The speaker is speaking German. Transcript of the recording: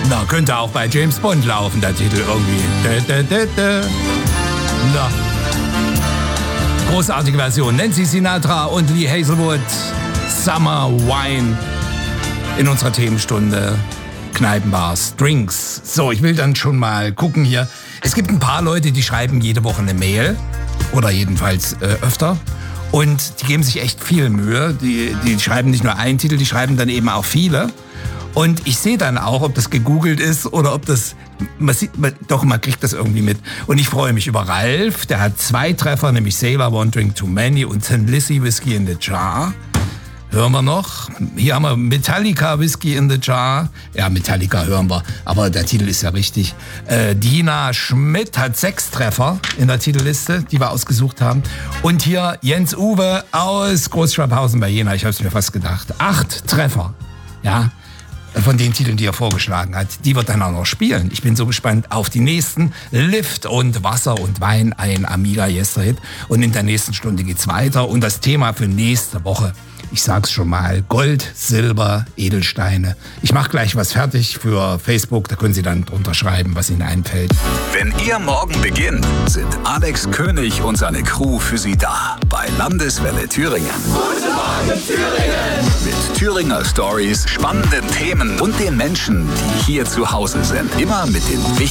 Na, könnte auch bei James Bond laufen, der Titel irgendwie. Na. Großartige Version. Nancy Sinatra und Lee Hazelwood. Summer Wine. In unserer Themenstunde. Kneipenbars, Drinks. So, ich will dann schon mal gucken hier. Es gibt ein paar Leute, die schreiben jede Woche eine Mail. Oder jedenfalls öfter. Und die geben sich echt viel Mühe. Die schreiben nicht nur einen Titel, die schreiben dann eben auch viele. Und ich sehe dann auch, ob das gegoogelt ist oder ob das... Man kriegt das irgendwie mit. Und ich freue mich über Ralf. Der hat 2 Treffer, nämlich Sailor, One Drink Too Many und Tin Lizzy, Whiskey in the Jar. Hören wir noch. Hier haben wir Metallica, Whiskey in the Jar. Ja, Metallica hören wir, aber der Titel ist ja richtig. Dina Schmidt hat 6 Treffer in der Titelliste, die wir ausgesucht haben. Und hier Jens Uwe aus Großschwabhausen bei Jena. Ich habe es mir fast gedacht. 8 Treffer. Ja, von den Titeln, die er vorgeschlagen hat. Die wird dann auch noch spielen. Ich bin so gespannt auf die nächsten. Lift und Wasser und Wein, ein Amiga Yesterhit. Und in der nächsten Stunde geht's weiter. Und das Thema für nächste Woche, ich sag's schon mal, Gold, Silber, Edelsteine. Ich mache gleich was fertig für Facebook, da können Sie dann drunter schreiben, was Ihnen einfällt. Wenn Ihr Morgen beginnt, sind Alex König und seine Crew für Sie da. Bei Landeswelle Thüringen. Guten Morgen Thüringen! Mit Thüringer Stories, spannenden Themen und den Menschen, die hier zu Hause sind. Immer mit den wichtigsten